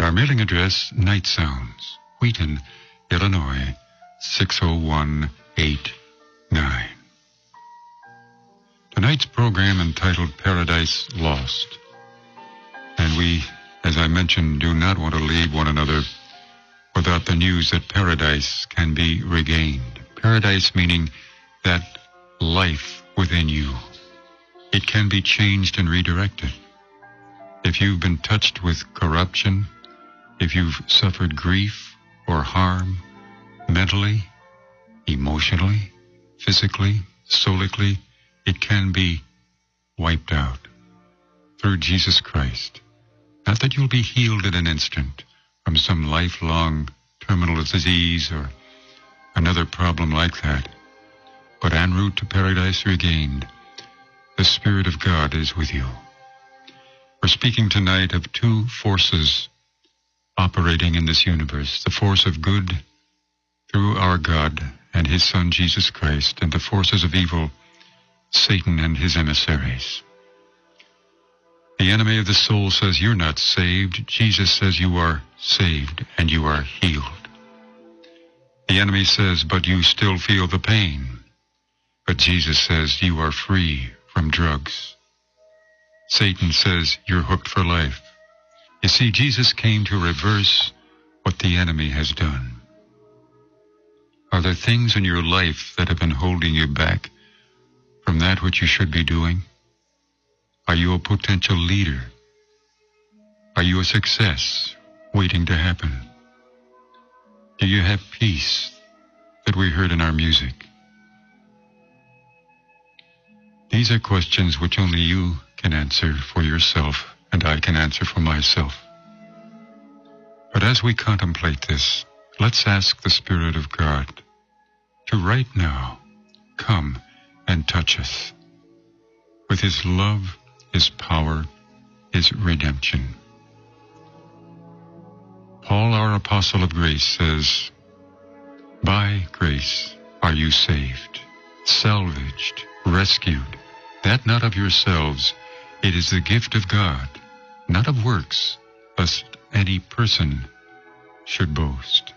Our mailing address, Night Sounds, Wheaton, Illinois, 60189. Tonight's program entitled Paradise Lost. And we, as I mentioned, do not want to leave one another without the news that paradise can be regained. Paradise meaning that life within you. It can be changed and redirected. If you've been touched with corruption, if you've suffered grief or harm, mentally, emotionally, physically, solically, it can be wiped out through Jesus Christ. Not that you'll be healed in an instant from some lifelong terminal disease or another problem like that, but en route to paradise regained, the Spirit of God is with you. We're speaking tonight of two forces operating in this universe, the force of good through our God and His Son Jesus Christ, and the forces of evil, Satan and his emissaries. The enemy of the soul says you're not saved. Jesus says you are saved and you are healed. The enemy says, but you still feel the pain. But Jesus says you are free from drugs. Satan says you're hooked for life. You see, Jesus came to reverse what the enemy has done. Are there things in your life that have been holding you back from that which you should be doing? Are you a potential leader? Are you a success waiting to happen? Do you have peace that we heard in our music? These are questions which only you can answer for yourself, and I can answer for myself. But as we contemplate this, let's ask the Spirit of God to right now come and touch us with His love, His power, His redemption. Paul, our apostle of grace, says, by grace are you saved, salvaged, rescued, that not of yourselves, it is the gift of God, not of works, lest any person should boast.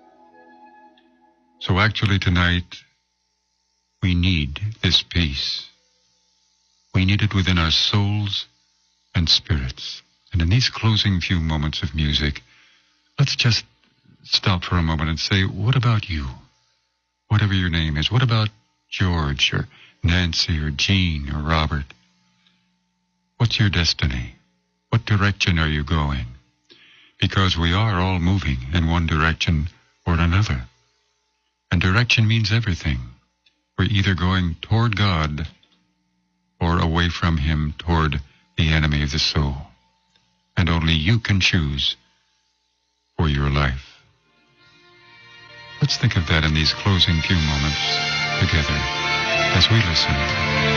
So actually tonight, we need this peace. We need it within our souls and spirits. And in these closing few moments of music, let's just stop for a moment and say, what about you? Whatever your name is, what about George or Nancy or Jean or Robert? What's your destiny? What direction are you going? Because we are all moving in one direction or another. And direction means everything. We're either going toward God or away from Him toward the enemy of the soul. And only you can choose for your life. Let's think of that in these closing few moments together as we listen